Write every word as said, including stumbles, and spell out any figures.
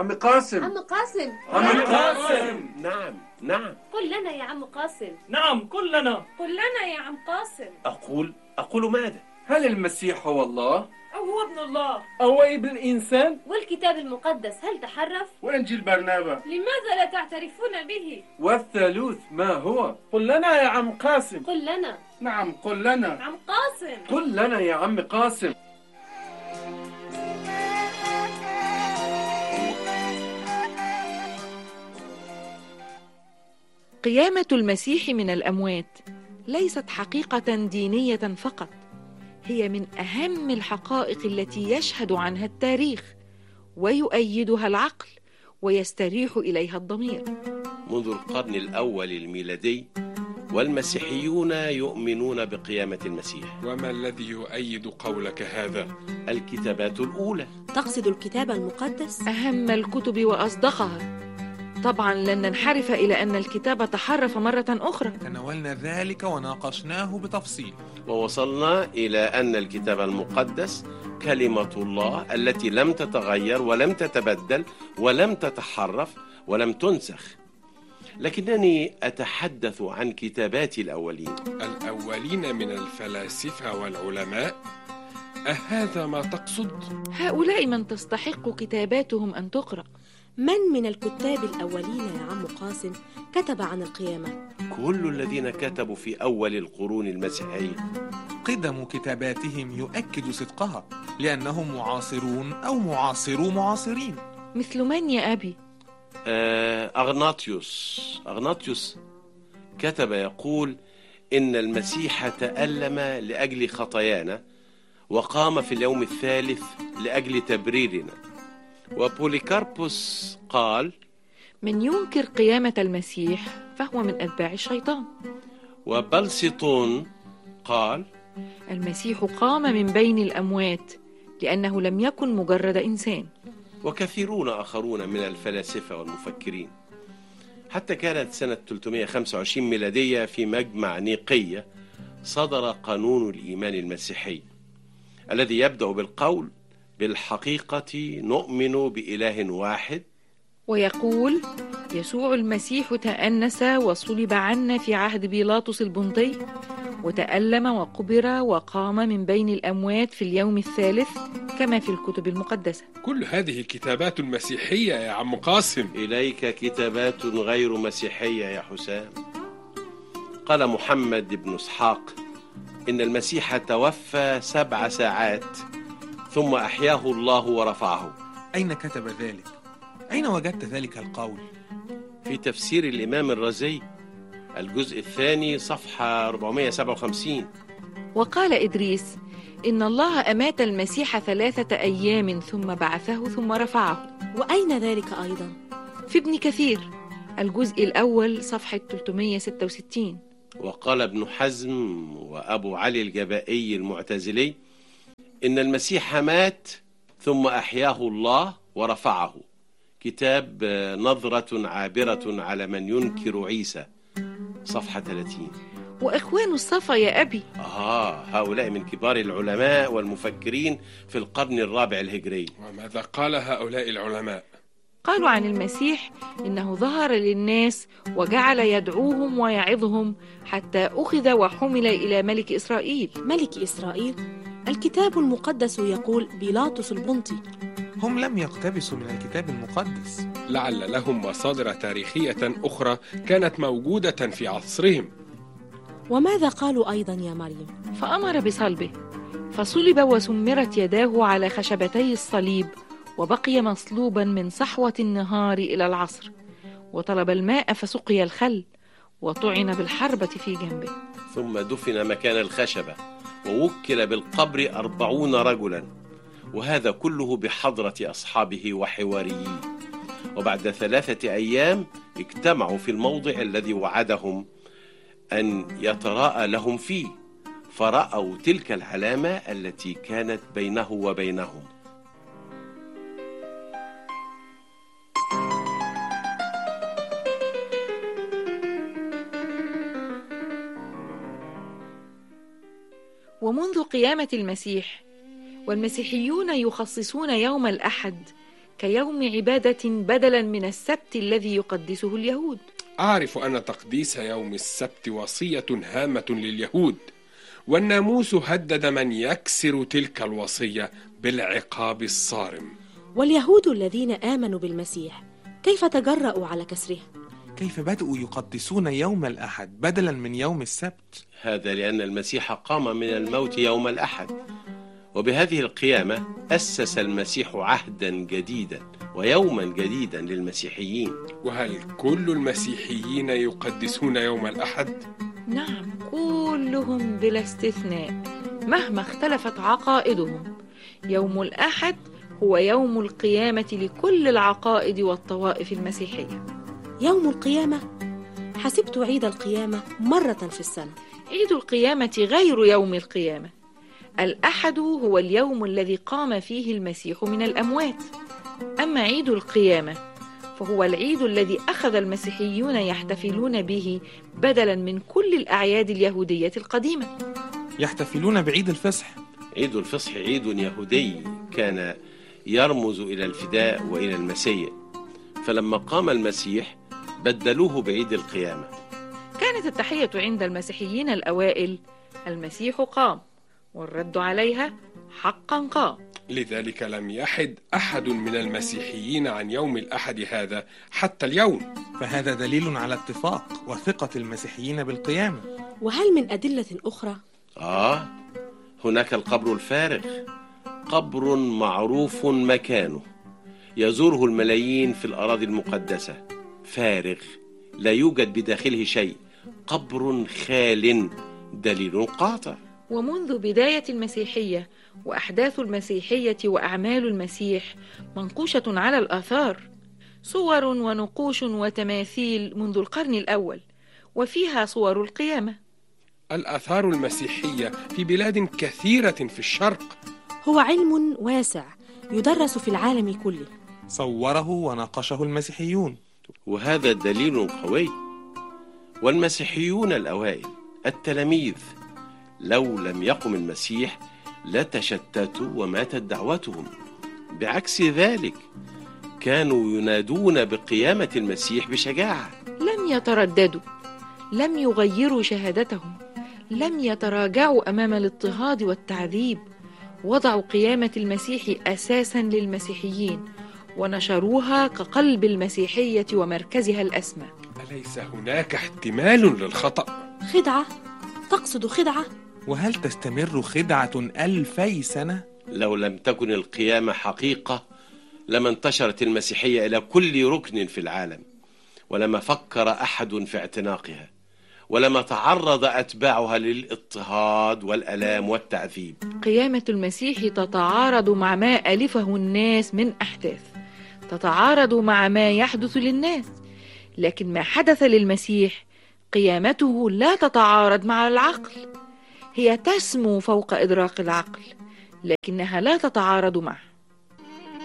عم قاسم. عم قاسم. عم قاسم. نعم نعم. قل لنا يا عم قاسم. نعم قل لنا. قل لنا يا عم قاسم. أقول أقول ماذا؟ هل المسيح هو الله؟ أو هو ابن الله؟ أو ابن الإنسان؟ والكتاب المقدس هل تحرف؟ وإنجيل برنابا لماذا لا تعترفون به؟ والثالوث ما هو؟ قل لنا يا عم قاسم. قل لنا. نعم قل لنا. عم قاسم. قل لنا يا عم قاسم. قيامة المسيح من الأموات ليست حقيقة دينية فقط، هي من أهم الحقائق التي يشهد عنها التاريخ ويؤيدها العقل ويستريح إليها الضمير. منذ القرن الأول الميلادي والمسيحيون يؤمنون بقيامة المسيح. وما الذي يؤيد قولك هذا؟ الكتابات الأولى. تقصد الكتاب المقدس؟ أهم الكتب وأصدقها. طبعا لن ننحرف إلى أن الكتاب تحرف مرة أخرى. تناولنا ذلك وناقشناه بتفصيل، ووصلنا إلى أن الكتاب المقدس كلمة الله التي لم تتغير ولم تتبدل ولم تتحرف ولم تنسخ. لكنني أتحدث عن كتابات الأولين. الأولين من الفلاسفة والعلماء؟ أهذا ما تقصد؟ هؤلاء من تستحق كتاباتهم أن تقرأ. من من الكتاب الأولين يا عم قاسم كتب عن القيامة؟ كل الذين كتبوا في أول القرون المسيحية. قدم كتاباتهم يؤكد صدقها لأنهم معاصرون أو معاصرو معاصرين. مثل من يا أبي؟ أغناطيوس أغناطيوس كتب يقول إن المسيح تألم لأجل خطايانا وقام في اليوم الثالث لأجل تبريرنا. وبوليكاربوس قال: من ينكر قيامة المسيح فهو من أتباع الشيطان. وبلسطون قال: المسيح قام من بين الأموات لأنه لم يكن مجرد إنسان. وكثيرون آخرون من الفلاسفة والمفكرين. حتى كانت سنة ثلاثمائة وخمسة وعشرين ميلادية في مجمع نيقية صدر قانون الإيمان المسيحي الذي يبدأ بالقول: بالحقيقة نؤمن بإله واحد، ويقول: يسوع المسيح تأنس وصلب عنا في عهد بيلاطس البنطي، وتألم وقبر وقام من بين الأموات في اليوم الثالث كما في الكتب المقدسة. كل هذه كتابات مسيحية يا عم قاسم. إليك كتابات غير مسيحية يا حسام. قال محمد بن إسحاق إن المسيح توفى سبع ساعات ثم أحياه الله ورفعه. أين كتب ذلك؟ أين وجدت ذلك القول؟ في تفسير الإمام الرازي الجزء الثاني صفحة أربعمائة وسبعة وخمسين. وقال إدريس إن الله أمات المسيح ثلاثة أيام ثم بعثه ثم رفعه. وأين ذلك أيضا؟ في ابن كثير الجزء الأول صفحة ثلاثمائة وستة وستين. وقال ابن حزم وأبو علي الجبائي المعتزلي إن المسيح مات ثم أحياه الله ورفعه. كتاب نظرة عابرة على من ينكر عيسى صفحة ثلاثين. وإخوان الصفا يا أبي. آه هؤلاء من كبار العلماء والمفكرين في القرن الرابع الهجري. وماذا قال هؤلاء العلماء؟ قالوا عن المسيح إنه ظهر للناس وجعل يدعوهم ويعظهم حتى أخذ وحمل إلى ملك إسرائيل. ملك إسرائيل؟ الكتاب المقدس يقول بيلاطس البنطي. هم لم يقتبسوا من الكتاب المقدس. لعل لهم مصادر تاريخية أخرى كانت موجودة في عصرهم. وماذا قالوا أيضا يا مريم؟ فأمر بصلبه، فصلب وسمرت يداه على خشبتي الصليب، وبقي مصلوبا من صحوة النهار إلى العصر، وطلب الماء فسقي الخل، وطعن بالحربة في جنبه. ثم دفن مكان الخشبة، ووكل بالقبر أربعون رجلا، وهذا كله بحضرة أصحابه وحواريه. وبعد ثلاثة أيام اجتمعوا في الموضع الذي وعدهم أن يتراءى لهم فيه، فرأوا تلك العلامة التي كانت بينه وبينهم. ومنذ قيامة المسيح والمسيحيون يخصصون يوم الأحد كيوم عبادة بدلا من السبت الذي يقدسه اليهود. أعرف أن تقديس يوم السبت وصية هامة لليهود، والناموس هدد من يكسر تلك الوصية بالعقاب الصارم. واليهود الذين آمنوا بالمسيح كيف تجرؤوا على كسرها؟ كيف بدأوا يقدسون يوم الأحد بدلا من يوم السبت؟ هذا لأن المسيح قام من الموت يوم الأحد، وبهذه القيامة أسس المسيح عهدا جديدا ويوما جديدا للمسيحيين. وهل كل المسيحيين يقدسون يوم الأحد؟ نعم، كلهم بلا استثناء مهما اختلفت عقائدهم. يوم الأحد هو يوم القيامة لكل العقائد والطوائف المسيحية. يوم القيامة؟ حسبت عيد القيامة مرة في السنة. عيد القيامة غير يوم القيامة. الأحد هو اليوم الذي قام فيه المسيح من الأموات، أما عيد القيامة فهو العيد الذي أخذ المسيحيون يحتفلون به بدلا من كل الأعياد اليهودية القديمة. يحتفلون بعيد الفصح. عيد الفصح عيد يهودي كان يرمز إلى الفداء وإلى المسيح، فلما قام المسيح بدلوه بعيد القيامة. كانت التحية عند المسيحيين الأوائل المسيح قام، والرد عليها حقا قام. لذلك لم يحد أحد من المسيحيين عن يوم الأحد هذا حتى اليوم. فهذا دليل على اتفاق وثقة المسيحيين بالقيامة. وهل من أدلة أخرى؟ آه، هناك القبر الفارغ، قبر معروف مكانه يزوره الملايين في الأراضي المقدسة، فارغ لا يوجد بداخله شيء، قبر خال، دليل قاطع. ومنذ بداية المسيحية وأحداث المسيحية وأعمال المسيح منقوشة على الآثار، صور ونقوش وتماثيل منذ القرن الأول، وفيها صور القيامة. الآثار المسيحية في بلاد كثيرة في الشرق. هو علم واسع يدرس في العالم كله. صوره وناقشه المسيحيون، وهذا دليل قوي. والمسيحيون الأوائل التلاميذ لو لم يقم المسيح لتشتتوا وماتت دعوتهم، بعكس ذلك كانوا ينادون بقيامة المسيح بشجاعة. لم يترددوا، لم يغيروا شهادتهم، لم يتراجعوا أمام الاضطهاد والتعذيب، وضعوا قيامة المسيح أساسا للمسيحيين ونشروها كقلب المسيحية ومركزها الأسمى. أليس هناك احتمال للخطأ؟ خدعة؟ تقصد خدعة؟ وهل تستمر خدعة ألفي سنة؟ لو لم تكن القيامة حقيقة لما انتشرت المسيحية إلى كل ركن في العالم، ولما فكر أحد في اعتناقها، ولما تعرض أتباعها للاضطهاد والألام والتعذيب. قيامة المسيح تتعارض مع ما ألفه الناس من أحداث، تتعارض مع ما يحدث للناس، لكن ما حدث للمسيح قيامته لا تتعارض مع العقل، هي تسمو فوق إدراك العقل، لكنها لا تتعارض معه.